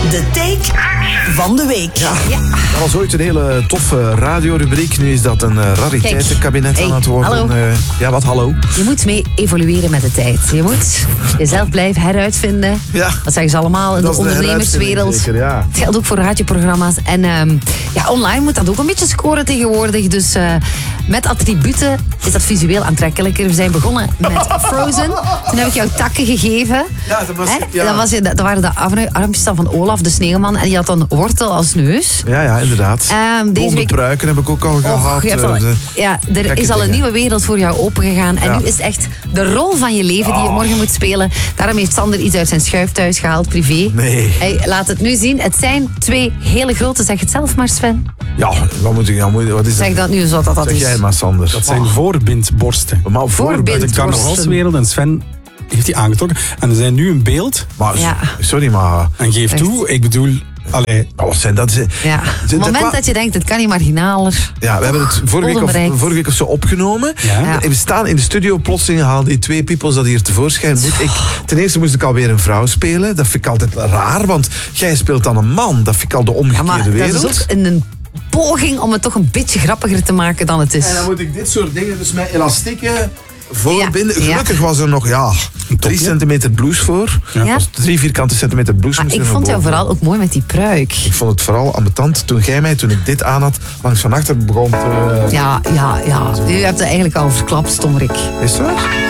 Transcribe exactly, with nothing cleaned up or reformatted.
De take van de week. Ja, dat was ooit een hele toffe radiorubriek. Nu is dat een uh, rariteitenkabinet Kijk, aan het worden. hallo. Uh, ja, wat hallo? Je moet mee evolueren met de tijd. Je moet jezelf blijven heruitvinden. Ja. Dat zeggen ze allemaal in Dat de is de ondernemerswereld. heruitvinding zeker, ja. Het geldt ook voor radioprogramma's. En um, ja, online moet dat ook een beetje scoren tegenwoordig. Dus uh, met attributen is dat visueel aantrekkelijker. We zijn begonnen met Frozen. Toen heb ik jou takken gegeven. Ja, dat was... Hè? Ja. Dat, was, dat waren de arm- armpjes dan van Olaf, de sneeuwman. En die had dan wortel als neus. Ja, ja, inderdaad. Um, deze Blonde week... pruiken heb ik ook al Och, gehad. je hebt uh, al- de- ja, er gekke is al een dingen. nieuwe wereld voor jou opengegaan. En Ja. nu is het echt de rol van je leven die je morgen moet spelen. Daarom heeft Sander iets uit zijn schuifthuis gehaald, privé. Nee. Hij laat het nu zien. Het zijn twee hele grote, zeg het zelf maar, Sven. Ja, wat moet ik... Ja, moet- wat is Zeg dat nu zo dat dat Zeg is. jij maar, Sander. Dat zijn voorbindborsten. Maar Voorbind. Uit de carnavalswereld. En Sven heeft die aangetrokken. En er zijn nu een beeld. Maar, Ja. Sorry, maar... En geef Echt. toe, ik bedoel... Allee, Oh, wat zijn dat? Ze- Ja. Op ze- het dat moment kwa- dat je denkt, het kan niet marginaler. Ja, we hebben het vorige week, of, Onbereikt. vorige week of zo opgenomen. Ja. Ja. En we staan in de studio, plotseling halen die twee peoples dat hier tevoorschijn. Moet ik, ten eerste moest ik alweer een vrouw spelen. Dat vind ik altijd raar, want jij speelt dan een man. Dat vind ik al de Ja, omgekeerde maar dat wereld. is ook een, een poging om het toch een beetje grappiger te maken dan het is. En dan moet ik dit soort dingen dus met elastieken voorbinden. Ja, ja. Gelukkig was er nog ja, drie centimeter blouse voor. Ja. Ja. Was drie vierkante centimeter blouse. Maar moest ik er vond nog jou boven. vooral ook mooi met die pruik. Ik vond het vooral ambetant toen jij mij, toen ik dit aan had, langs van achter begon te... Ja, ja, ja. U hebt het eigenlijk al verklapt, stommerik. Is het waar?